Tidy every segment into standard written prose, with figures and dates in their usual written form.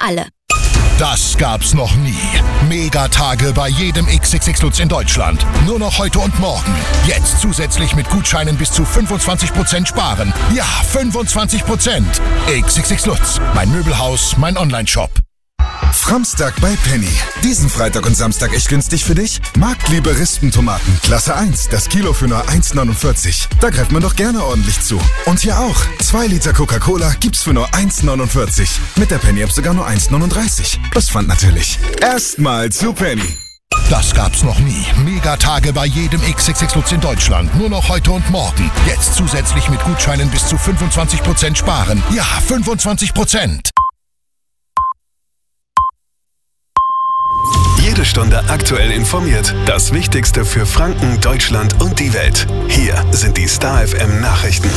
alle. Das gab's noch nie. Megatage bei jedem XXX Lutz in Deutschland. Nur noch heute und morgen. Jetzt zusätzlich mit Gutscheinen bis zu 25% sparen. Ja, 25%. XXX Lutz. Mein Möbelhaus, mein Onlineshop. Framstag bei Penny. Diesen Freitag und Samstag echt günstig für dich? Marktliebe Rispentomaten, Klasse 1, das Kilo für nur 1,49. Da greift man doch gerne ordentlich zu. Und hier auch. 2 Liter Coca-Cola gibt's für nur 1,49. Mit der Penny-App sogar nur 1,39. Plus Pfand natürlich. Erstmal zu Penny. Das gab's noch nie. Megatage bei jedem XXX Lutz in Deutschland. Nur noch heute und morgen. Jetzt zusätzlich mit Gutscheinen bis zu 25% sparen. Ja, 25%. Jede Stunde aktuell informiert. Das Wichtigste für Franken, Deutschland und die Welt. Hier sind die Star FM Nachrichten.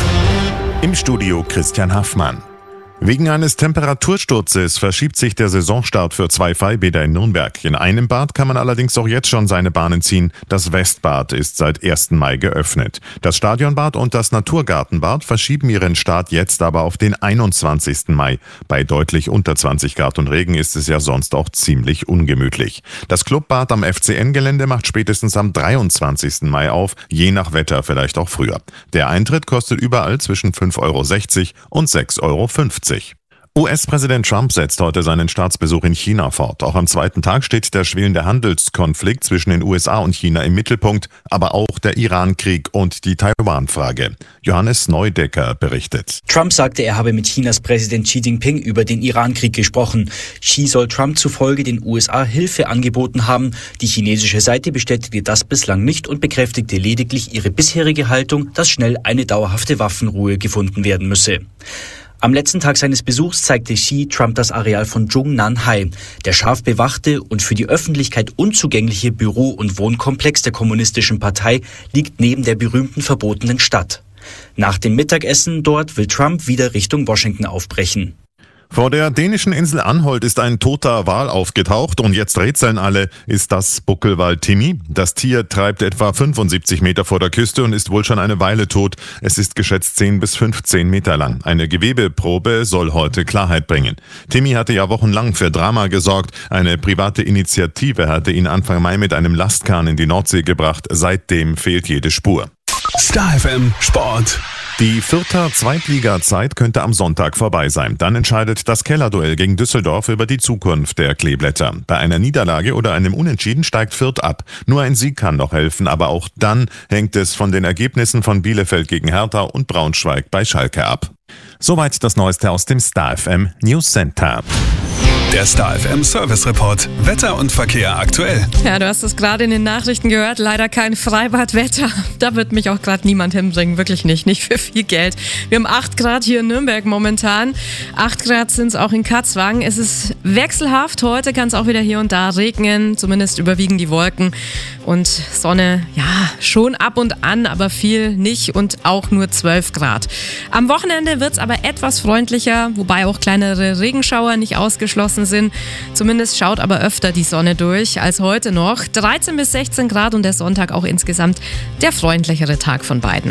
Im Studio Christian Haffmann. Wegen eines Temperatursturzes verschiebt sich der Saisonstart für 2 Freibäder in Nürnberg. In einem Bad kann man allerdings auch jetzt schon seine Bahnen ziehen. Das Westbad ist seit 1. Mai geöffnet. Das Stadionbad und das Naturgartenbad verschieben ihren Start jetzt aber auf den 21. Mai. Bei deutlich unter 20 Grad und Regen ist es ja sonst auch ziemlich ungemütlich. Das Clubbad am FCN-Gelände macht spätestens am 23. Mai auf, je nach Wetter vielleicht auch früher. Der Eintritt kostet überall zwischen 5,60 € und 6,50 €. US-Präsident Trump setzt heute seinen Staatsbesuch in China fort. Auch am zweiten Tag steht der schwelende Handelskonflikt zwischen den USA und China im Mittelpunkt, aber auch der Iran-Krieg und die Taiwan-Frage. Johannes Neudecker berichtet. Trump sagte, er habe mit Chinas Präsident Xi Jinping über den Iran-Krieg gesprochen. Xi soll Trump zufolge den USA Hilfe angeboten haben. Die chinesische Seite bestätigte das bislang nicht und bekräftigte lediglich ihre bisherige Haltung, dass schnell eine dauerhafte Waffenruhe gefunden werden müsse. Am letzten Tag seines Besuchs zeigte Xi Trump das Areal von Zhongnanhai, der scharf bewachte und für die Öffentlichkeit unzugängliche Büro- und Wohnkomplex der Kommunistischen Partei liegt neben der berühmten verbotenen Stadt. Nach dem Mittagessen dort will Trump wieder Richtung Washington aufbrechen. Vor der dänischen Insel Anholt ist ein toter Wal aufgetaucht und jetzt rätseln alle, ist das Buckelwal Timmy? Das Tier treibt etwa 75 Meter vor der Küste und ist wohl schon eine Weile tot. Es ist geschätzt 10 bis 15 Meter lang. Eine Gewebeprobe soll heute Klarheit bringen. Timmy hatte ja wochenlang für Drama gesorgt. Eine private Initiative hatte ihn Anfang Mai mit einem Lastkahn in die Nordsee gebracht. Seitdem fehlt jede Spur. Star FM Sport. Die 4. Zweitliga-Zeit könnte am Sonntag vorbei sein. Dann entscheidet das Kellerduell gegen Düsseldorf über die Zukunft der Kleeblätter. Bei einer Niederlage oder einem Unentschieden steigt Fürth ab. Nur ein Sieg kann noch helfen, aber auch dann hängt es von den Ergebnissen von Bielefeld gegen Hertha und Braunschweig bei Schalke ab. Soweit das Neueste aus dem Star FM News Center. Der Star FM Service Report. Wetter und Verkehr aktuell. Ja, du hast es gerade in den Nachrichten gehört. Leider kein Freibadwetter. Da wird mich auch gerade niemand hinbringen. Wirklich nicht. Nicht für viel Geld. Wir haben 8 Grad hier in Nürnberg momentan. 8 Grad sind es auch in Katzwang. Es ist wechselhaft. Heute kann es auch wieder hier und da regnen. Zumindest überwiegen die Wolken. Und Sonne, ja, schon ab und an, aber viel nicht und auch nur 12 Grad. Am Wochenende wird es aber etwas freundlicher, wobei auch kleinere Regenschauer nicht ausgeschlossen sind. Zumindest schaut aber öfter die Sonne durch als heute noch. 13 bis 16 Grad und der Sonntag auch insgesamt der freundlichere Tag von beiden.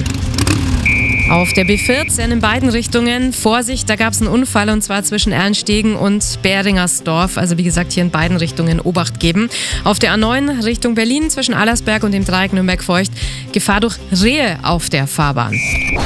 Auf der B14 in beiden Richtungen, Vorsicht, da gab es einen Unfall und zwar zwischen Erlenstegen und Beringersdorf. Also wie gesagt, hier in beiden Richtungen Obacht geben. Auf der A9 Richtung Berlin zwischen Allersberg und dem Dreieck Nürnberg-Feucht, Gefahr durch Rehe auf der Fahrbahn.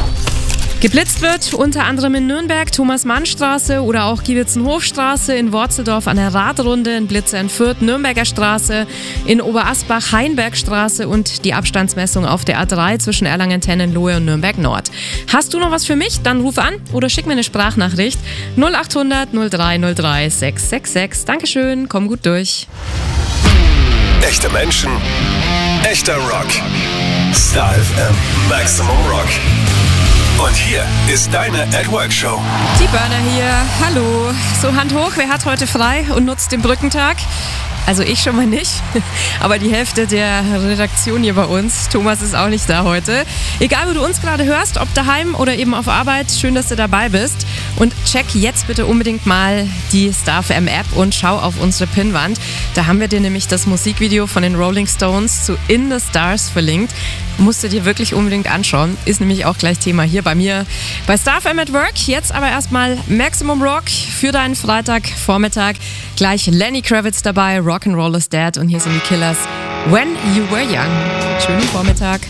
Geblitzt wird unter anderem in Nürnberg, Thomas-Mann-Straße oder auch Giewitzenhofstraße, in Worzeldorf an der Radrunde, in Blitzer in Fürth, Nürnberger Straße, in Oberasbach, Heinbergstraße und die Abstandsmessung auf der A3 zwischen Erlangen-Tennenlohe und Nürnberg-Nord. Hast du noch was für mich? Dann ruf an oder schick mir eine Sprachnachricht 0800 0303 666. Dankeschön, komm gut durch. Echte Menschen, echter Rock. Star FM Maximum Rock. Und hier ist deine At-Work-Show. Die Burner hier, hallo. So, Hand hoch, wer hat heute frei und nutzt den Brückentag? Also ich schon mal nicht, aber die Hälfte der Redaktion hier bei uns, Thomas ist auch nicht da heute. Egal, wo du uns gerade hörst, ob daheim oder eben auf Arbeit, schön, dass du dabei bist. Und check jetzt bitte unbedingt mal die Star FM App und schau auf unsere Pinnwand. Da haben wir dir nämlich das Musikvideo von den Rolling Stones zu In the Stars verlinkt. musst du dir wirklich unbedingt anschauen. Ist nämlich auch gleich Thema hier bei mir bei Star FM at Work. Jetzt aber erstmal Maximum Rock für deinen Freitagvormittag. Gleich Lenny Kravitz dabei, Rock'n'Roll is Dead und hier sind die Killers. When You Were Young. Schönen Vormittag.